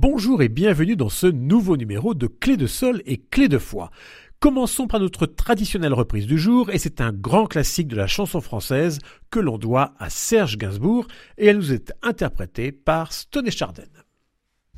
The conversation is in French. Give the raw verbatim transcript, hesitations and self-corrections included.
Bonjour et bienvenue dans ce nouveau numéro de Clé de Sol et Clé de Foi. Commençons par notre traditionnelle reprise du jour et c'est un grand classique de la chanson française que l'on doit à Serge Gainsbourg et elle nous est interprétée par Stoney Chardenne.